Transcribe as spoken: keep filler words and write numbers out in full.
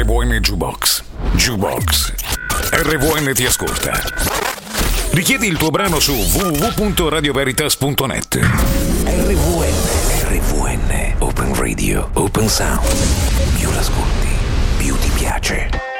R V N Jukebox. Jukebox. R V N ti ascolta. Richiedi il tuo brano su w w w punto radio veritas punto net. R V N. R V N. Open Radio. Open Sound. Più l'ascolti, più ti piace.